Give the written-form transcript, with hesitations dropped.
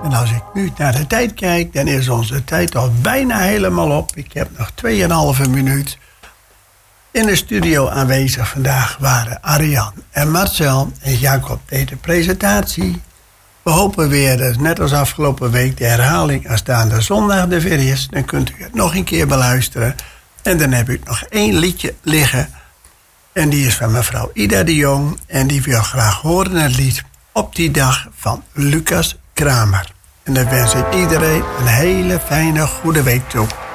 En als ik nu naar de tijd kijk, dan is onze tijd al bijna helemaal op. Ik heb nog 2,5 minuut. In de studio aanwezig vandaag waren Arjan en Marcel en Jacob deed de presentatie. We hopen weer, dat net als afgelopen week, de herhaling aanstaande zondag er weer is. Dan kunt u het nog een keer beluisteren. En dan heb ik nog 1 liedje liggen. En die is van mevrouw Ida de Jong. En die wil graag horen het lied Op die dag van Lucas Kramer. En dan wens ik iedereen een hele fijne goede week toe.